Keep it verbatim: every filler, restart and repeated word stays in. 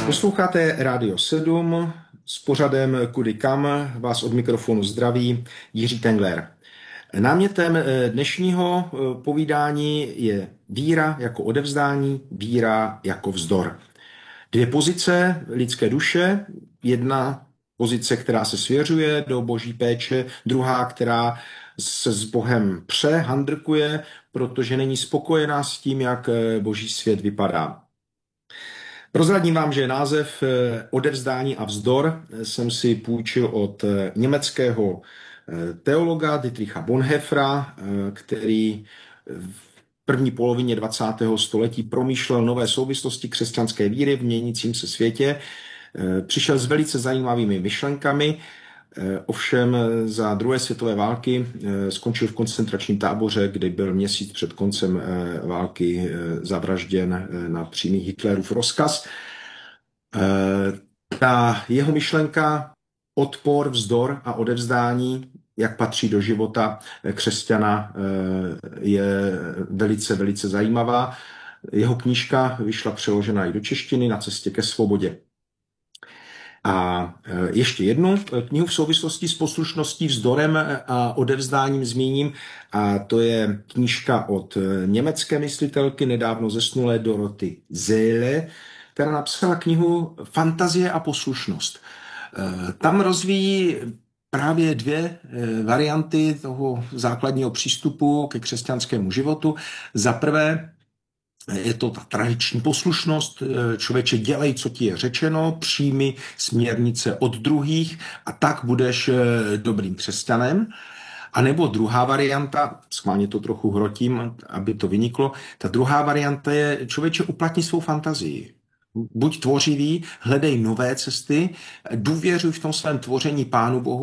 Posloucháte Rádio sedm s pořadem Kudy kam, vás od mikrofonu zdraví Jiří Tengler. Námětem dnešního povídání je víra jako odevzdání, víra jako vzdor. Dvě pozice lidské duše, jedna pozice, která se svěřuje do boží péče, druhá, která se s Bohem pře, handrkuje, protože není spokojená s tím, jak boží svět vypadá. Prozradím vám, že název Odevzdání a vzdor jsem si půjčil od německého teologa Dietricha Bonhoeffera, který v první polovině dvacátého století promýšlel nové souvislosti křesťanské víry v měnícím se světě. Přišel s velice zajímavými myšlenkami, ovšem za druhé světové války skončil v koncentračním táboře, kde byl měsíc před koncem války zavražděn na přímý Hitlerův rozkaz. Ta jeho myšlenka odpor, vzdor a odevzdání, jak patří do života křesťana, je velice, velice zajímavá. Jeho knížka vyšla přeložena i do češtiny Na cestě ke svobodě. A ještě jednu knihu v souvislosti s poslušností, vzdorem a odevzdáním zmíním, a to je knížka od německé myslitelky, nedávno zesnulé Doroty Seele, která napsala knihu Fantazie a poslušnost. Tam rozvíjí právě dvě varianty toho základního přístupu ke křesťanskému životu. Za prvé je to ta tradiční poslušnost, člověče, dělej, co ti je řečeno, přijmi směrnice od druhých a tak budeš dobrým křesťanem. A nebo druhá varianta, schválně to trochu hrotím, aby to vyniklo, ta druhá varianta je, člověče, uplatni svou fantazii. Buď tvořivý, hledej nové cesty, důvěřuj v tom svém tvoření Pánu Bohu,